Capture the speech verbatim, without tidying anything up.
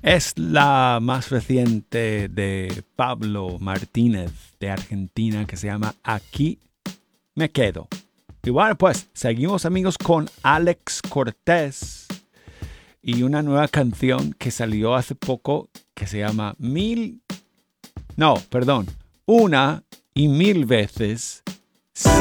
Es la más reciente de Pablo Martínez de Argentina que se llama Aquí me quedo. Y bueno, pues seguimos amigos con Alex Cortés y una nueva canción que salió hace poco que se llama Mil... No, perdón. Una y mil veces sí.